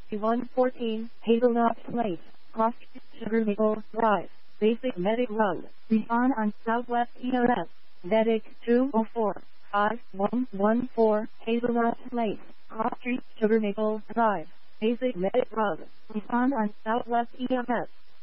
114, Hazelnut Place, Cross Sugar Maple Drive, Basic Medic Run, Respond on Southwest ERS, Medic 204, 5114, Hazelnut Place, Cross Street Sugar Maple Drive, Basic Medic Run, Respond on Southwest ERS,